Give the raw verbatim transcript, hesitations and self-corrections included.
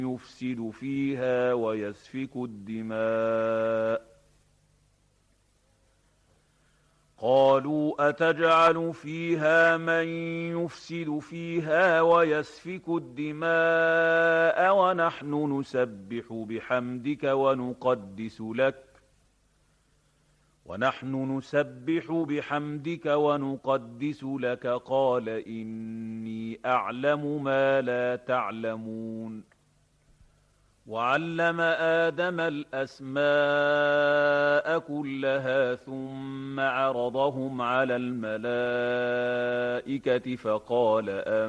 يفسد فيها ويسفك الدماء قالوا أتجعل فيها من يفسد فيها ويسفك الدماء ونحن نسبح بحمدك ونقدس لك ونحن نسبح بحمدك ونقدس لك قال إني أعلم ما لا تعلمون وعلم آدم الأسماء كلها ثم عرضهم على الملائكة فقال